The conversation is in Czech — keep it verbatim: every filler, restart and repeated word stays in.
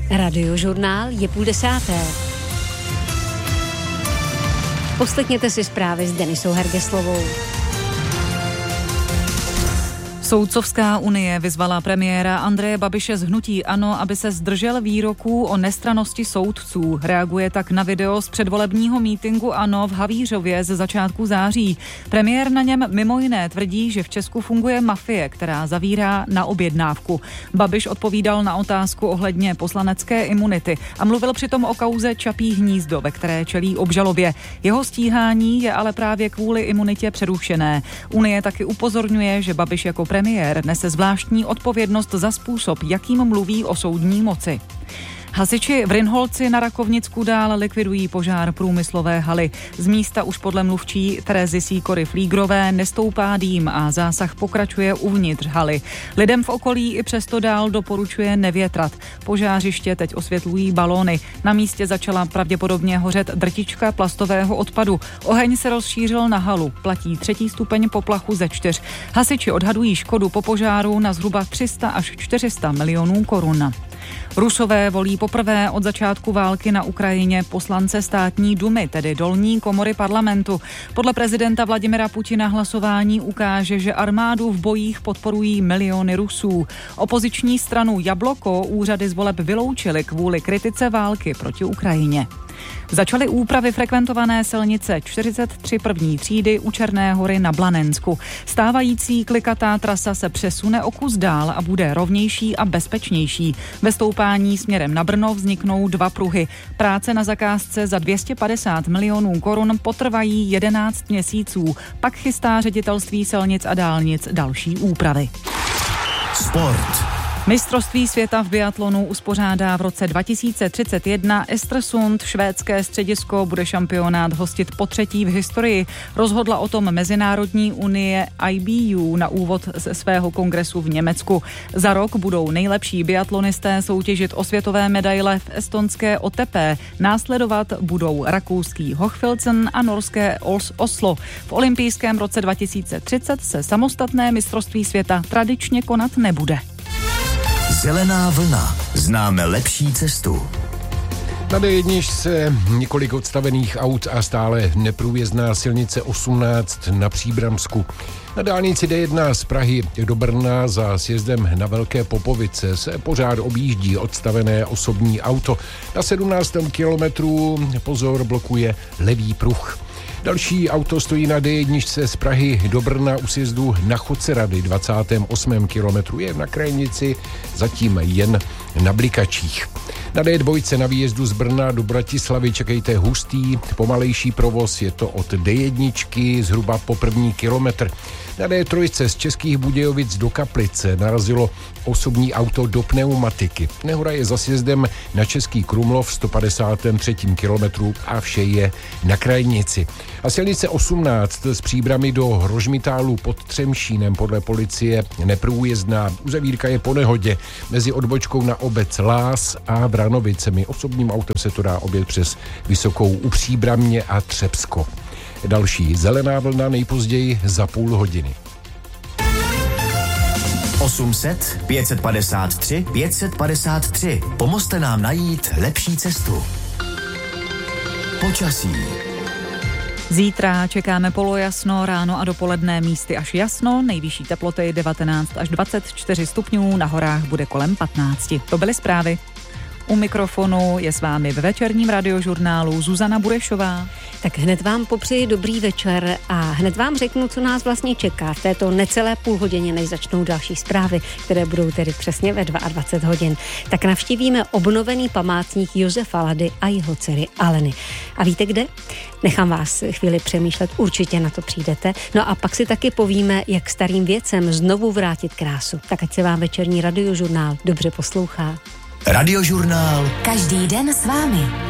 Radiožurnál je půl desáté. Poslechněte si zprávy s Denisou Hergeslovou. Soudcovská unie vyzvala premiéra Andreje Babiše z hnutí ANO, aby se zdržel výroků o nestrannosti soudců. Reaguje tak na video z předvolebního mítinku ANO v Havířově ze začátku září. Premiér na něm mimo jiné tvrdí, že v Česku funguje mafie, která zavírá na objednávku. Babiš odpovídal na otázku ohledně poslanecké imunity a mluvil přitom o kauze Čapí hnízdo, ve které čelí obžalobě. Jeho stíhání je ale právě kvůli imunitě přerušené. Unie taky upozorňuje, že Babiš jako premiér Premiér nese zvláštní odpovědnost za způsob, jakým mluví o soudní moci. Hasiči v Rynholci na Rakovnicku dál likvidují požár průmyslové haly. Z místa už podle mluvčí Terezy Sýkory Flígrové nestoupá dým a zásah pokračuje uvnitř haly. Lidem v okolí i přesto dál doporučuje nevětrat. Požářiště teď osvětlují balóny. Na místě začala pravděpodobně hořet drtička plastového odpadu. Oheň se rozšířil na halu. Platí třetí stupeň poplachu ze čtyř. Hasiči odhadují škodu po požáru na zhruba tři sta až čtyři sta milionů korun. Rusové volí poprvé od začátku války na Ukrajině poslance státní dumy, tedy dolní komory parlamentu. Podle prezidenta Vladimira Putina hlasování ukáže, že armádu v bojích podporují miliony Rusů. Opoziční stranu Jabloko úřady z voleb vyloučily kvůli kritice války proti Ukrajině. Začaly úpravy frekventované silnice čtyřicet tři první třídy u Černé Hory na Blanensku. Stávající klikatá trasa se přesune o kus dál a bude rovnější a bezpečnější. Ve stoupání směrem na Brno vzniknou dva pruhy. Práce na zakázce za dvě stě padesát milionů korun potrvají jedenáct měsíců. Pak chystá ředitelství silnic a dálnic další úpravy. Sport. Mistrovství světa v biatlonu uspořádá v roce dva tisíce třicet jedna Östersund. Švédské středisko bude šampionát hostit po třetí v historii. Rozhodla o tom Mezinárodní unie I B U na úvod ze svého kongresu v Německu. Za rok budou nejlepší biatlonisté soutěžit o světové medaile v estonské Otepé. Následovat budou rakouský Hochfilzen a norské Oslo. V olympijském roce dva tisíce třicet se samostatné mistrovství světa tradičně konat nebude. Zelená vlna. Známe lepší cestu. Na D jedna se několik odstavených aut a stále neprůjezdná silnice osmnáct na Příbramsku. Na dálnici D jedna z Prahy do Brna za sjezdem na Velké Popovice se pořád objíždí odstavené osobní auto. Na sedmnáctém kilometru pozor blokuje levý pruh. Další auto stojí na D jedna z Prahy do Brna u sjezdu na Chocerady dvacátém osmém kilometru. Je na krajnici zatím jen na blikačích. Na D dva na výjezdu z Brna do Bratislavy čekejte hustý, pomalejší provoz, je to od D jedna zhruba po první kilometr. Na D tři z Českých Budějovic do Kaplice narazilo osobní auto do pneumatiky. Nehoda je za sjezdem na Český Krumlov v sto padesátém třetím kilometru a vše je na krajnici. A silnice osmnáct z Příbramy do Hrožmitálu pod Třemšínem podle policie neprůjezdná. Uzavírka je po nehodě mezi odbočkou na obec Lás a Vranovicemi. Osobním autem se to dá objet přes Vysokou u Příbramě a Třebsko. Další zelená vlna nejpozději za půl hodiny. osm set, pět padesát tři, pět padesát tři. Pomozte nám najít lepší cestu. Počasí. Zítra čekáme polojasno, ráno a dopoledne místy až jasno, nejvyšší teploty devatenáct až dvacet čtyři stupňů, na horách bude kolem patnáct. To byly zprávy. U mikrofonu je s vámi ve večerním radiožurnálu Zuzana Burešová. Tak hned vám popřeji dobrý večer a hned vám řeknu, co nás vlastně čeká v této necelé půl hodině, než začnou další zprávy, které budou tedy přesně ve dvacet dva hodin. Tak navštívíme obnovený památník Josefa Lady a jeho dcery Aleny. A víte kde? Nechám vás chvíli přemýšlet, určitě na to přijdete. No a pak si taky povíme, jak starým věcem znovu vrátit krásu. Tak ať se vám večerní radiožurnál dobře poslouchá. Radiožurnál. Každý den s vámi.